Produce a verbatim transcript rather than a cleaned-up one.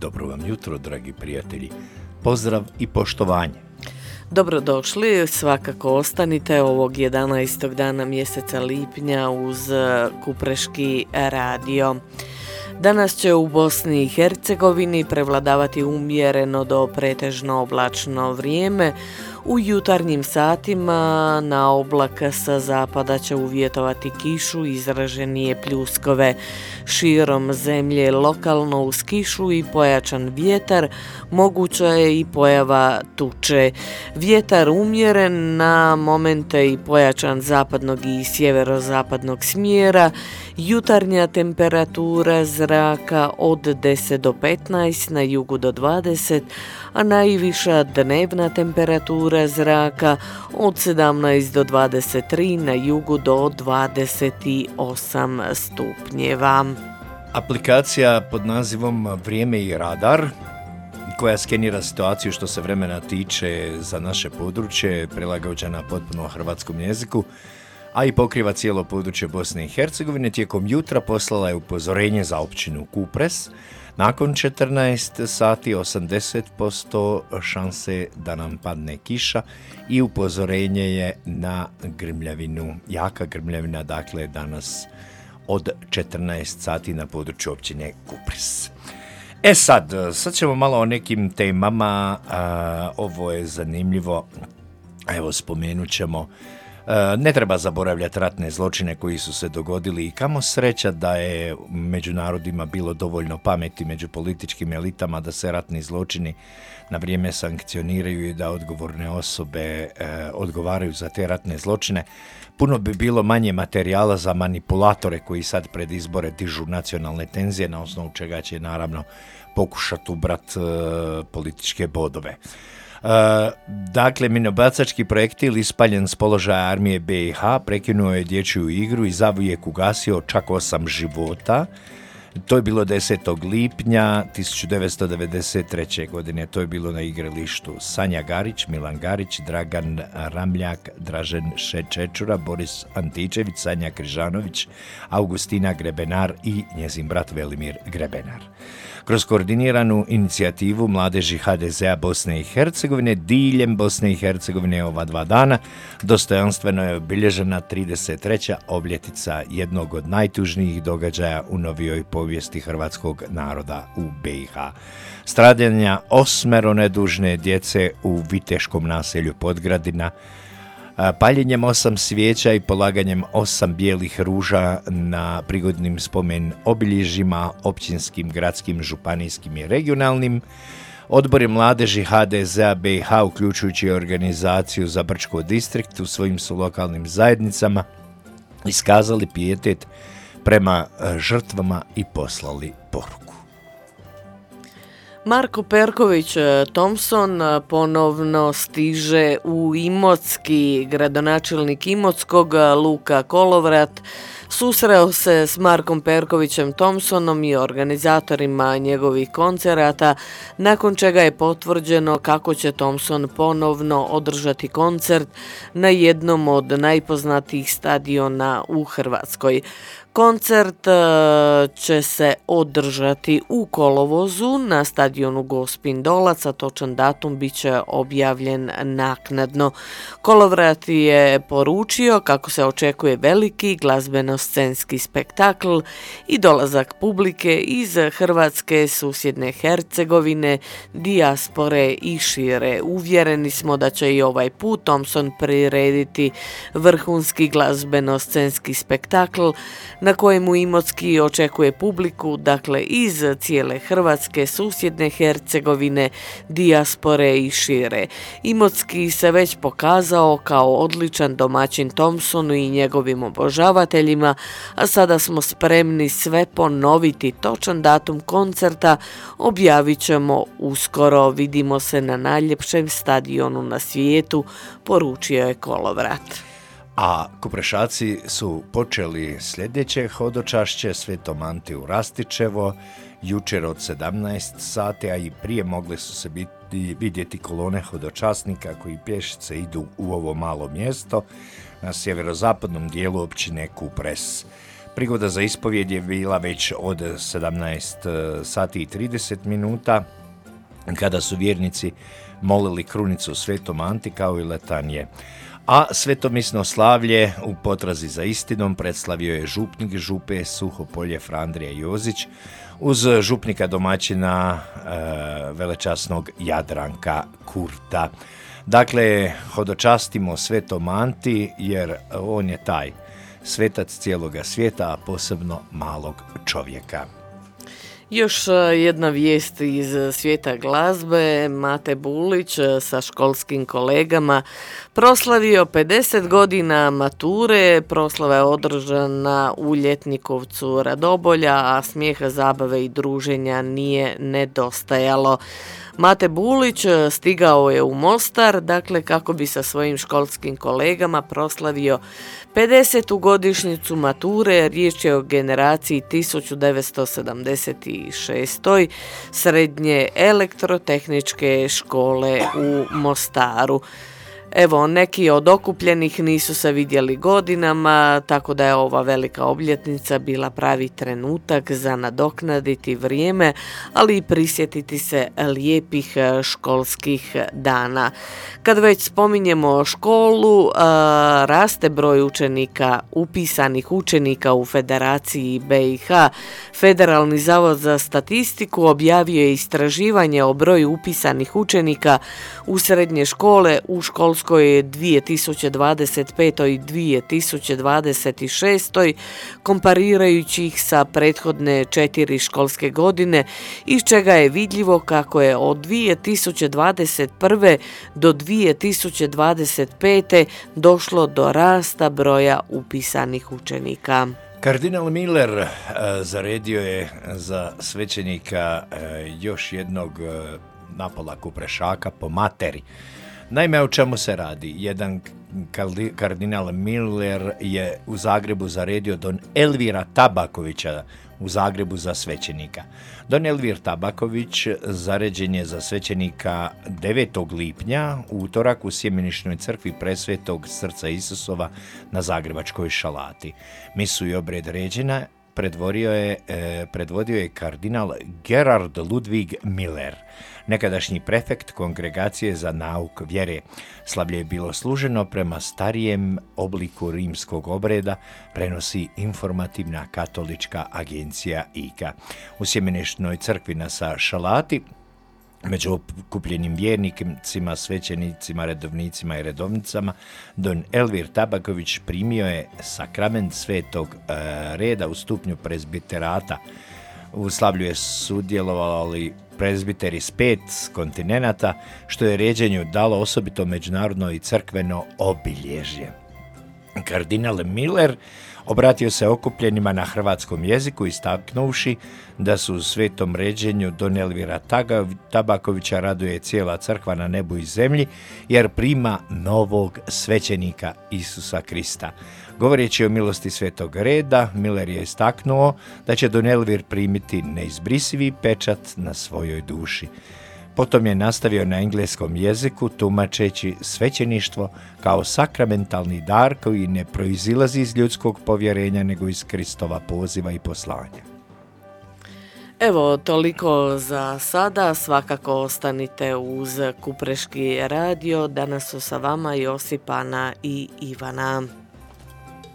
Dobro vam jutro, dragi prijatelji. Pozdrav i poštovanje. Dobrodošli, svakako ostanite ovog jedanaestog dana mjeseca lipnja uz Kupreški radio. Danas će u Bosni i Hercegovini prevladavati umjereno do pretežno oblačno vrijeme. U jutarnjim satima na oblak sa zapada će uvjetovati kišu, izraženije pljuskove. Širom zemlje lokalno uz kišu i pojačan vjetar, moguća je i pojava tuče. Vjetar umjeren, na momente i pojačan zapadnog i sjeverozapadnog smjera. Jutarnja temperatura zraka od deset do petnaest, na jugu do dvadeset, a najviša dnevna temperatura zraka od sedamnaest do dvadeset tri, na jugu do dvadeset osam stupnjeva. Aplikacija pod nazivom Vrijeme i radar, koja skenira situaciju što se vremena tiče za naše područje, prilagođena potpuno hrvatskom jeziku, a i pokriva cijelo područje Bosne i Hercegovine, tijekom jutra poslala je upozorenje za općinu Kupres. Nakon četrnaest sati osamdeset posto šanse da nam padne kiša i upozorenje je na grmljavinu, jaka grmljavina, dakle danas od četrnaest sati na području općine Kupres. E sad, sad ćemo malo o nekim temama, a, ovo je zanimljivo, evo spomenut ćemo. Ne treba zaboravljati ratne zločine koji su se dogodili i kamo sreća da je među narodima bilo dovoljno pameti među političkim elitama da se ratni zločini na vrijeme sankcioniraju i da odgovorne osobe e, odgovaraju za te ratne zločine. Puno bi bilo manje materijala za manipulatore koji sad pred izbore dižu nacionalne tenzije, na osnovu čega će naravno pokušati ubrat e, političke bodove. Uh, dakle, minobacački projektil ispaljen s položaja armije be i ha prekinuo je dječju igru i zavijek ugasio čak osam života. To je bilo desetog lipnja tisuću devetsto devedeset treće. godine. To je bilo na igralištu Sanja Garić, Milan Garić, Dragan Ramljak, Dražen Šečečura, Boris Antičević, Sanja Križanović, Augustina Grebenar i njezin brat Velimir Grebenar. Kroz koordiniranu inicijativu mladeži ha de zea Bosne i Hercegovine diljem Bosne i Hercegovine ova dva dana dostojanstveno je obilježena trideset treća obljetnica jednog od najtužnijih događaja u novijoj povijesti hrvatskog naroda u be i ha. Stradanja osmero nedužne djece u viteškom naselju Podgradina, paljenjem osam svijeća i polaganjem osam bijelih ruža na prigodnim spomen obilježjima općinskim, gradskim, županijskim i regionalnim. Odbori mladeži ha de zea be i ha, uključujući organizaciju za Brčko distrikt, u svojim su lokalnim zajednicama iskazali pijetet prema žrtvama i poslali poruku. Marko Perković Thompson ponovno stiže u Imotski. Gradonačelnik Imotskog Luka Kolovrat susreo se s Markom Perkovićem Thompsonom i organizatorima njegovih koncerata, nakon čega je potvrđeno kako će Thompson ponovno održati koncert na jednom od najpoznatijih stadiona u Hrvatskoj. Koncert će se održati u kolovozu na stadionu Gospin Dolac, a točan datum bit će objavljen naknadno. Kolovrat je poručio kako se očekuje veliki glazbeno-scenski spektakl i dolazak publike iz Hrvatske, susjedne Hercegovine, dijaspore i šire. Uvjereni smo da će i ovaj put Thompson prirediti vrhunski glazbeno-scenski spektakl na kojemu Imotski očekuje publiku, dakle iz cijele Hrvatske, susjedne Hercegovine, dijaspore i šire. Imotski se već pokazao kao odličan domaćin Thompsonu i njegovim obožavateljima, a sada smo spremni sve ponoviti. Točan datum koncerta objavit ćemo uskoro. Vidimo se na najljepšem stadionu na svijetu, poručio je Kolovrat. A Kuprešaci su počeli sljedeće hodočašće Svetom Anti u Rastičevo, jučer od sedamnaest sati, a i prije mogli su se biti, vidjeti kolone hodočasnika koji pješice idu u ovo malo mjesto na sjeverozapadnom dijelu općine Kupres. Prigoda za ispovjed je bila već od sedamnaest sati i trideset minuta, kada su vjernici molili krunicu Svetom Anti kao i letanije. A svetomisno slavlje u potrazi za istinom predstavio je župnik župe Suhopolje Andrija Jozić uz župnika domaćina e, velečasnog Jadranka Kurta. Dakle, hodočastimo Svetom Anti jer on je taj svetac cijeloga svijeta, a posebno malog čovjeka. Još jedna vijest iz svijeta glazbe. Mate Bulić sa školskim kolegama proslavio pedeset godina mature. Proslava je održana u Ljetnikovcu Radobolja, a smijeha, zabave i druženja nije nedostajalo. Mate Bulić stigao je u Mostar, dakle kako bi sa svojim školskim kolegama proslavio pedesetu godišnjicu mature. Riječ je o generaciji tisuću devetsto sedamdeset šeste. Srednje elektrotehničke škole u Mostaru. Evo, neki od okupljenih nisu se vidjeli godinama, tako da je ova velika obljetnica bila pravi trenutak za nadoknaditi vrijeme, ali i prisjetiti se lijepih školskih dana. Kad već spominjemo školu, raste broj učenika, upisanih učenika u Federaciji B i H. Federalni zavod za statistiku objavio je istraživanje o broju upisanih učenika u srednje škole u školskoj dvije tisuće dvadeset pete i dvije tisuće dvadeset šeste. komparirajući ih sa prethodne četiri školske godine, iz čega je vidljivo kako je od dvije tisuće dvadeset prve do dvije tisuće dvadeset pete došlo do rasta broja upisanih učenika. Kardinal Miller zaredio je za svećenika još jednog napola kuprešaka po materi. Naime, o čemu se radi? Jedan kardinal Miller je u Zagrebu zaredio don Elvira Tabakovića u Zagrebu za svećenika. Don Elvir Tabaković zaređen je za svećenika devetog lipnja, utorak, u Sjemeničnoj crkvi Presvetog srca Isusova na Zagrebačkoj Šalati. Misu i obred ređena predvodio je, eh, predvodio je kardinal Gerard Ludwig Miller, nekadašnji prefekt Kongregacije za nauk vjere. Slavlje je bilo služeno prema starijem obliku rimskog obreda, prenosi informativna katolička agencija I K A. U Sjemeničnoj crkvi na Šalati među okupljenim vjernicima, svećenicima, redovnicima i redovnicama, don Elvir Tabaković primio je sakrament svetog e, reda u stupnju prezbiterata. U slavlju je sudjelovali prezbiteri s pet kontinenata, što je ređenju dalo osobito međunarodno i crkveno obilježje. Kardinal Miller obratio se okupljenima na hrvatskom jeziku, istaknuvši da su u svetom ređenju don Elvira Tabakovića raduje cijela crkva na nebu i zemlji, jer prima novog svećenika Isusa Krista. Govoreći o milosti svetog reda, Miller je istaknuo da će don Elvir primiti neizbrisivi pečat na svojoj duši. Potom je nastavio na engleskom jeziku, tumačeći svećeništvo kao sakramentalni dar koji ne proizilazi iz ljudskog povjerenja, nego iz Kristova poziva i poslanja. Evo, toliko za sada. Svakako ostanite uz Kupreški radio. Danas su sa vama Josipana i Ivana.